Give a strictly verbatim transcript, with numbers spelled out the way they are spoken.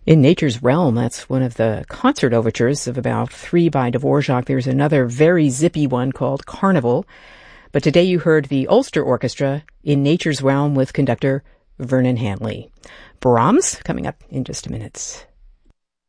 In Nature's Realm, that's one of the concert overtures of about three by Dvorak. There's another very zippy one called Carnival. But today you heard the Ulster Orchestra in Nature's Realm with conductor Vernon Hanley. Brahms coming up in just a minute.